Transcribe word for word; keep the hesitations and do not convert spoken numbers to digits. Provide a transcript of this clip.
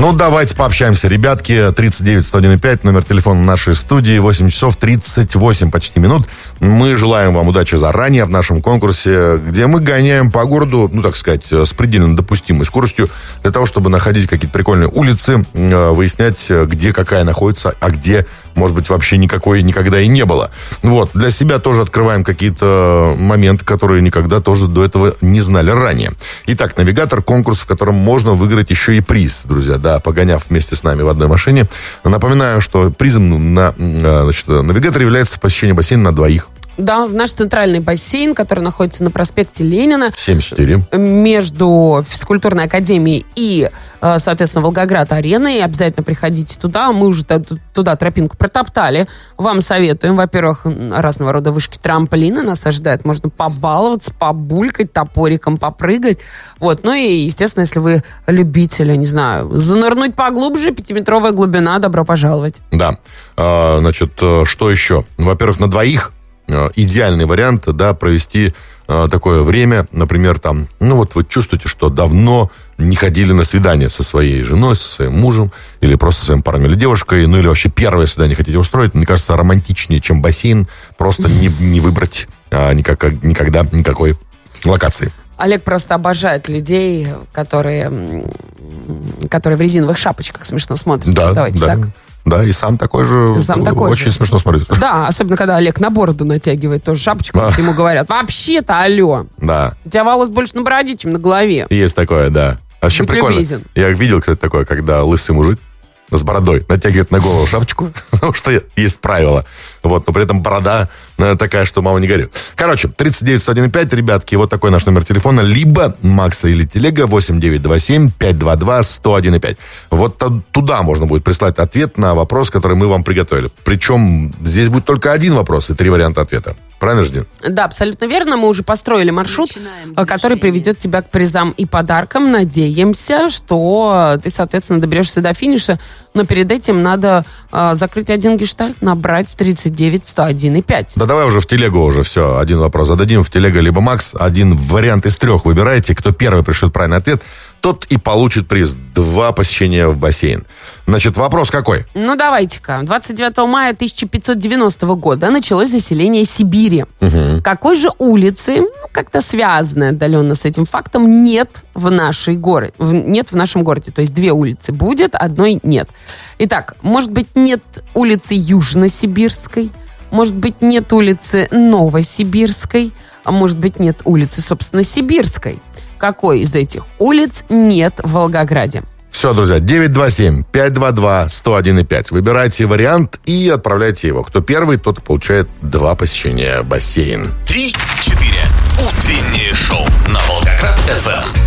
Ну, давайте пообщаемся, ребятки. тридцать девять сто один пять, номер телефона нашей студии, восемь часов тридцать восемь почти минут. Мы желаем вам удачи заранее в нашем конкурсе, где мы гоняем по городу, ну, так сказать, с предельно допустимой скоростью, для того, чтобы находить какие-то прикольные улицы, выяснять, где какая находится, а где, может быть, вообще никакой никогда и не было. Вот, для себя тоже открываем какие-то моменты, которые никогда тоже до этого не знали ранее. Итак, навигатор, конкурс, в котором можно выиграть еще и приз, друзья, да, погоняв вместе с нами в одной машине. Напоминаю, что призом на, значит, навигаторе является посещение бассейна на двоих. Да, наш центральный бассейн, который находится на проспекте Ленина. семьдесят четыре. Между физкультурной академией и, соответственно, Волгоград-ареной. Обязательно приходите туда. Мы уже туда тропинку протоптали. Вам советуем, во-первых, разного рода вышки трамплина нас ожидают. Можно побаловаться, побулькать, топориком попрыгать. Вот. Ну и, естественно, если вы любитель, не знаю, занырнуть поглубже, пятиметровая глубина, добро пожаловать. Да. А, значит, что еще? Во-первых, на двоих идеальный вариант, да, провести э, такое время, например, там, ну вот вы чувствуете, что давно не ходили на свидание со своей женой, со своим мужем, или просто со своим парнем или девушкой, ну или вообще первое свидание хотите устроить, мне кажется, романтичнее, чем бассейн, просто не, не выбрать а, никак, никогда никакой локации. Олег просто обожает людей, которые, которые в резиновых шапочках смешно смотрятся. Да, Давайте да. так. Да, и сам такой же. Сам такой очень же. смешно смотрится. Да, особенно, когда Олег на бороду натягивает тоже шапочку, Да. ему говорят, вообще-то, алло, Да, у тебя волос больше на бороде, чем на голове. есть такое, да. Вообще Будь прикольно. любезен. Я видел, кстати, такое, когда лысый мужик с бородой натягивает на голову шапочку, потому что есть правило. Вот, но при этом борода э, такая, что мама не горит. Короче, тридцать девять сто один пять, ребятки, вот такой наш номер телефона. Либо Макса или Телега восемь девять два семь пять два два сто один пять. Вот т- туда можно будет прислать ответ на вопрос, который мы вам приготовили. Причем здесь будет только один вопрос и три варианта ответа. Правильно, Ждин? Да, абсолютно верно. Мы уже построили маршрут, который приведет тебя к призам и подаркам. Надеемся, что ты, соответственно, доберешься до финиша. Но перед этим надо э, закрыть один гештальт, набрать тридцать девять сто один пять. Да давай уже в Телегу уже все. Один вопрос зададим. В Телега либо Макс. Один вариант из трех выбирайте. Кто первый пришлет правильный ответ, тот и получит приз. Два посещения в бассейн. Значит, вопрос какой? Ну, давайте-ка. двадцать девятого мая тысяча пятьсот девяностого года началось заселение Сибири. Угу. Какой же улицы, ну, как-то связанной отдаленно с этим фактом, нет в нашей городе, в, нет в нашем городе. То есть две улицы будет, одной нет. Итак, может быть, нет улицы Южно-Сибирской, может быть, нет улицы Новосибирской, а может быть, нет улицы, собственно, Сибирской. Какой из этих улиц нет в Волгограде? Все, друзья, девять два семь пять два два сто один пять. Выбирайте вариант и отправляйте его. Кто первый, тот получает два посещения бассейн. Три-четыре. Утреннее шоу на Волгоград эф эм.